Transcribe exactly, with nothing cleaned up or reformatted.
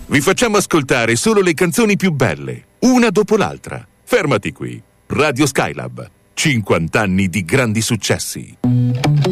Vi facciamo ascoltare solo le canzoni più belle, una dopo l'altra. Fermati qui. Radio Skylab. cinquanta anni di grandi successi.